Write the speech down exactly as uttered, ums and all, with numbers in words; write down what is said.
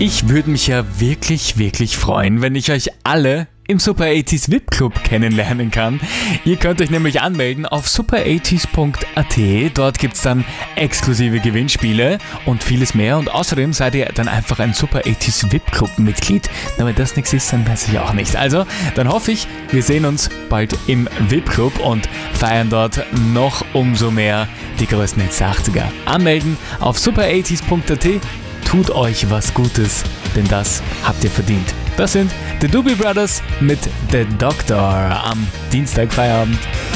Ich würde mich ja wirklich, wirklich freuen, wenn ich euch alle im Super achtziger V I P-Club kennenlernen kann. Ihr könnt euch nämlich anmelden auf super achtziger punkt a t. Dort gibt es dann exklusive Gewinnspiele und vieles mehr. Und außerdem seid ihr dann einfach ein Super achtziger V I P-Club-Mitglied. Na, wenn das nichts ist, dann weiß ich auch nicht. Also, dann hoffe ich, wir sehen uns bald im V I P-Club und feiern dort noch umso mehr die größten Hits der achtziger. Anmelden auf super achtziger punkt a t. Tut euch was Gutes, denn das habt ihr verdient. Das sind The Doobie Brothers mit The Doctor am Dienstag Feierabend.